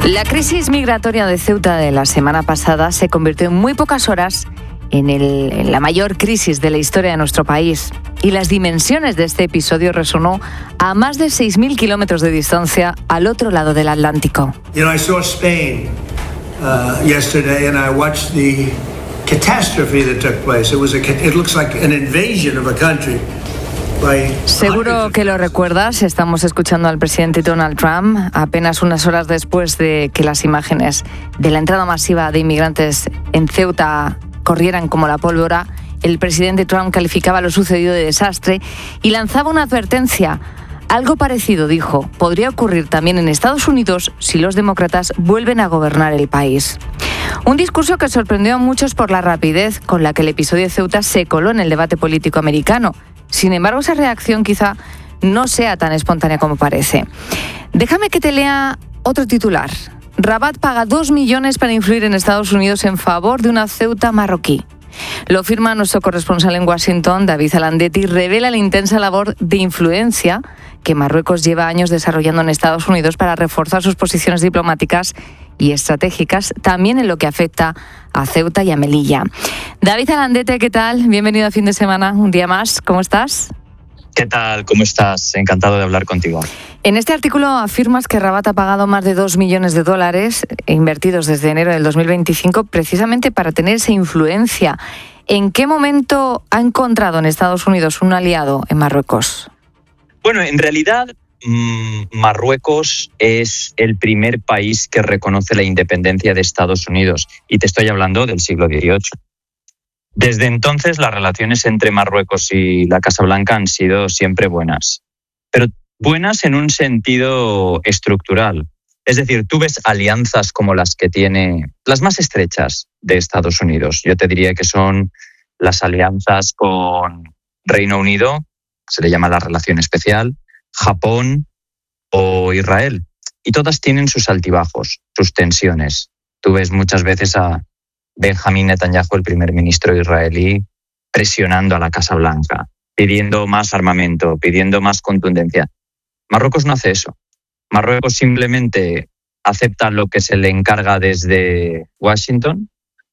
La crisis migratoria de Ceuta de la semana pasada se convirtió en muy pocas horas en la mayor crisis de la historia de nuestro país. Y las dimensiones de este episodio resonó a más de 6.000 kilómetros de distancia al otro lado del Atlántico. I saw Spain yesterday and I watched the catastrophe that took place. It looks like an invasion of a country. Seguro que lo recuerdas, estamos escuchando al presidente Donald Trump apenas unas horas después de que las imágenes de la entrada masiva de inmigrantes en Ceuta corrieran como la pólvora. El presidente Trump calificaba lo sucedido de desastre y lanzaba una advertencia. Algo parecido, dijo, podría ocurrir también en Estados Unidos si los demócratas vuelven a gobernar el país. Un discurso que sorprendió a muchos por la rapidez con la que el episodio de Ceuta se coló en el debate político americano. Sin embargo, esa reacción quizá no sea tan espontánea como parece. Déjame que te lea otro titular. Rabat paga 2 millones para influir en Estados Unidos en favor de una Ceuta marroquí. Lo firma nuestro corresponsal en Washington, David Alandetti, y revela la intensa labor de influencia que Marruecos lleva años desarrollando en Estados Unidos para reforzar sus posiciones diplomáticas y estratégicas, también en lo que afecta a Ceuta y a Melilla. David Alandetti, ¿qué tal? Bienvenido a Fin de Semana, un día más. ¿Cómo estás? ¿Qué tal? ¿Cómo estás? Encantado de hablar contigo. En este artículo afirmas que Rabat ha pagado más de $2 millones invertidos desde enero del 2025 precisamente para tener esa influencia. ¿En qué momento ha encontrado en Estados Unidos un aliado en Marruecos? Bueno, en realidad Marruecos es el primer país que reconoce la independencia de Estados Unidos, y te estoy hablando del siglo XVIII. Desde entonces las relaciones entre Marruecos y la Casa Blanca han sido siempre buenas, pero buenas en un sentido estructural. Es decir, tú ves alianzas como las que tiene, las más estrechas de Estados Unidos. Yo te diría que son las alianzas con Reino Unido, se le llama la relación especial, Japón o Israel. Y todas tienen sus altibajos, sus tensiones. Tú ves muchas veces a Benjamín Netanyahu, el primer ministro israelí, presionando a la Casa Blanca, pidiendo más armamento, pidiendo más contundencia. Marruecos no hace eso. Marruecos simplemente acepta lo que se le encarga desde Washington,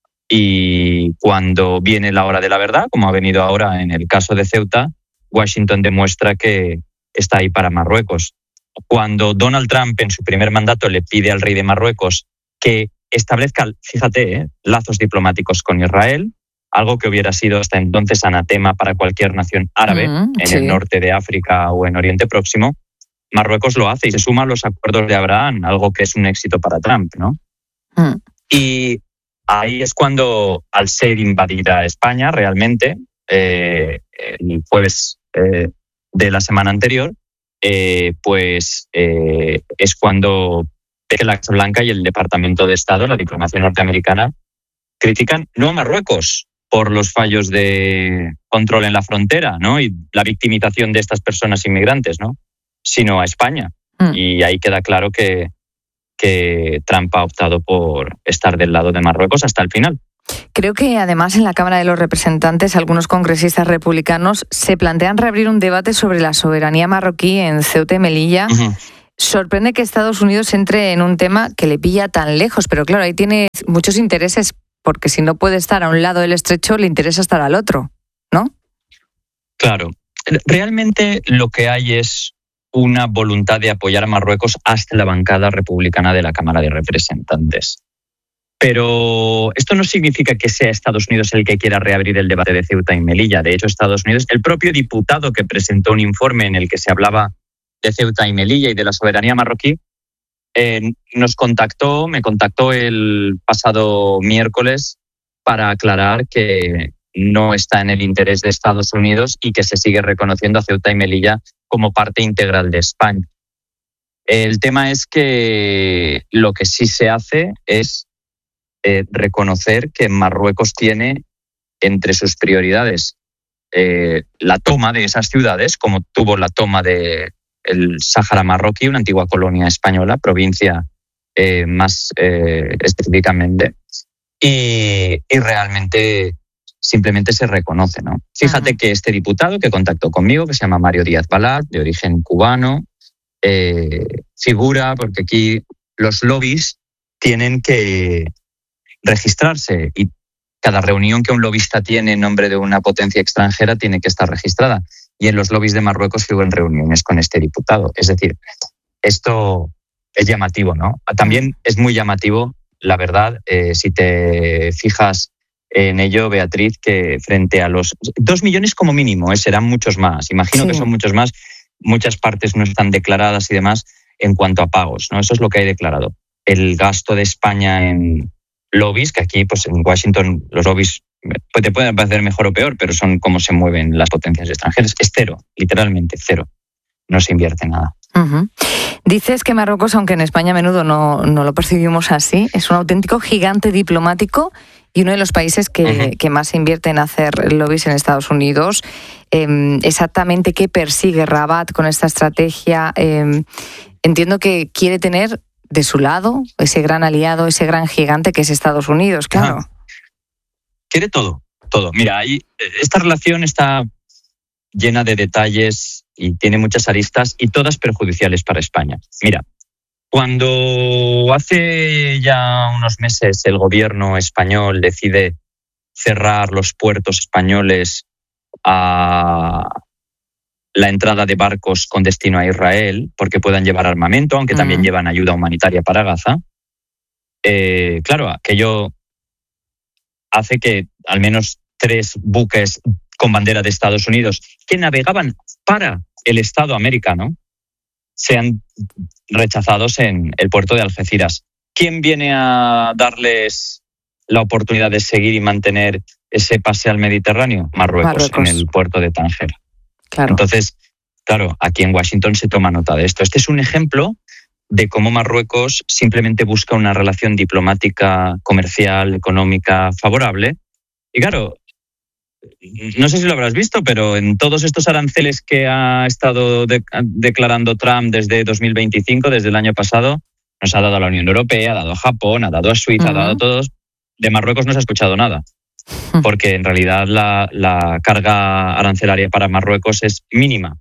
y cuando viene la hora de la verdad, como ha venido ahora en el caso de Ceuta, Washington demuestra que está ahí para Marruecos. Cuando Donald Trump en su primer mandato le pide al rey de Marruecos que establezca, fíjate, lazos diplomáticos con Israel, algo que hubiera sido hasta entonces anatema para cualquier nación árabe en el norte de África o en Oriente Próximo, Marruecos lo hace y se suma a los acuerdos de Abraham, algo que es un éxito para Trump, ¿no? Y ahí es cuando, al ser invadida España realmente, el jueves de la semana anterior, es cuando la Casa Blanca y el Departamento de Estado, la diplomacia norteamericana, critican no a Marruecos por los fallos de control en la frontera, ¿no? Y la victimización de estas personas inmigrantes, ¿no? Sino a España. Y ahí queda claro que Trump ha optado por estar del lado de Marruecos hasta el final. Creo que además en la Cámara de los Representantes algunos congresistas republicanos se plantean reabrir un debate sobre la soberanía marroquí en Ceuta y Melilla. Sorprende que Estados Unidos entre en un tema que le pilla tan lejos, pero claro, ahí tiene muchos intereses, porque si no puede estar a un lado del estrecho, le interesa estar al otro, ¿no? Claro. Realmente lo que hay es una voluntad de apoyar a Marruecos hasta la bancada republicana de la Cámara de Representantes. Pero esto no significa que sea Estados Unidos el que quiera reabrir el debate de Ceuta y Melilla. De hecho, Estados Unidos, el propio diputado que presentó un informe en el que se hablaba de Ceuta y Melilla y de la soberanía marroquí, me contactó el pasado miércoles para aclarar que no está en el interés de Estados Unidos y que se sigue reconociendo a Ceuta y Melilla como parte integral de España. El tema es que lo que sí se hace es reconocer que Marruecos tiene entre sus prioridades la toma de esas ciudades, como tuvo la toma de el Sáhara marroquí, una antigua colonia española, provincia más específicamente, y realmente simplemente se reconoce, ¿no? Fíjate que este diputado que contactó conmigo, que se llama Mario Díaz Balart, de origen cubano, figura porque aquí los lobbies tienen que registrarse y cada reunión que un lobista tiene en nombre de una potencia extranjera tiene que estar registrada. Y en los lobbies de Marruecos hubo reuniones con este diputado. Es decir, esto es llamativo, ¿no? También es muy llamativo, la verdad, si te fijas en ello, Beatriz, que frente a los 2 millones como mínimo, serán muchos más. Imagino que son muchos más. Muchas partes no están declaradas y demás en cuanto a pagos, ¿no? Eso es lo que hay declarado. El gasto de España en lobbies, que aquí pues en Washington los lobbies pues te pueden parecer mejor o peor, pero son como se mueven las potencias extranjeras. Es cero, literalmente cero. No se invierte nada. Uh-huh. Dices que Marruecos, aunque en España a menudo no lo percibimos así, es un auténtico gigante diplomático y uno de los países que más invierte en hacer lobbies en Estados Unidos. Exactamente qué persigue Rabat con esta estrategia. Entiendo que quiere tener de su lado ese gran aliado, ese gran gigante que es Estados Unidos, claro. Quiere todo. Mira, esta relación está llena de detalles y tiene muchas aristas y todas perjudiciales para España. Mira, cuando hace ya unos meses el gobierno español decide cerrar los puertos españoles a la entrada de barcos con destino a Israel porque puedan llevar armamento, aunque también llevan ayuda humanitaria para Gaza, claro, aquello hace que al menos 3 buques con bandera de Estados Unidos que navegaban para el Estado americano sean rechazados en el puerto de Algeciras. ¿Quién viene a darles la oportunidad de seguir y mantener ese pase al Mediterráneo? Marruecos. En el puerto de Tánger. Claro. Entonces, claro, aquí en Washington se toma nota de esto. Este es un ejemplo de cómo Marruecos simplemente busca una relación diplomática, comercial, económica favorable. Y claro, no sé si lo habrás visto, pero en todos estos aranceles que ha estado declarando Trump desde 2025, desde el año pasado, nos ha dado a la Unión Europea, ha dado a Japón, ha dado a Suiza, ha dado a todos. De Marruecos no se ha escuchado nada, porque en realidad la carga arancelaria para Marruecos es mínima.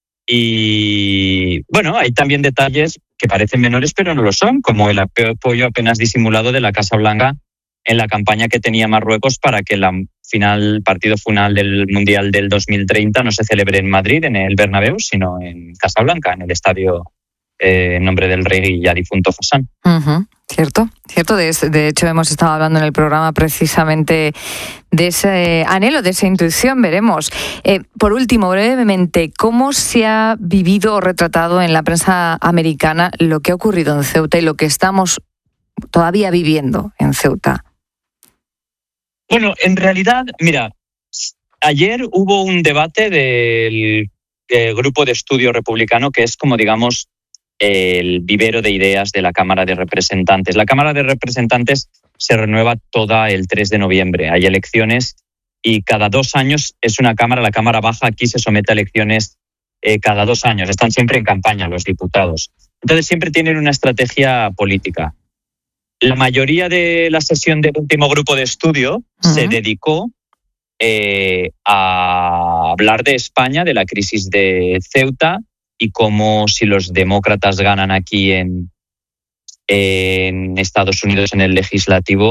Y bueno, hay también detalles que parecen menores, pero no lo son, como el apoyo apenas disimulado de la Casa Blanca en la campaña que tenía Marruecos para que el partido final del Mundial del 2030 no se celebre en Madrid, en el Bernabéu, sino en Casablanca, en el estadio en nombre del rey ya difunto Hassan. Uh-huh. Cierto. De hecho, hemos estado hablando en el programa precisamente de ese anhelo, de esa intuición. Veremos. Por último, brevemente, ¿cómo se ha vivido o retratado en la prensa americana lo que ha ocurrido en Ceuta y lo que estamos todavía viviendo en Ceuta? Bueno, en realidad, mira, ayer hubo un debate del grupo de estudio republicano que es como, digamos, el vivero de ideas de la Cámara de Representantes. La Cámara de Representantes se renueva toda el 3 de noviembre. Hay elecciones y cada 2 años es una Cámara. La Cámara Baja aquí se somete a elecciones cada 2 años. Están siempre en campaña los diputados. Entonces siempre tienen una estrategia política. La mayoría de la sesión del último grupo de estudio se dedicó a hablar de España, de la crisis de Ceuta y cómo si los demócratas ganan aquí en Estados Unidos en el legislativo,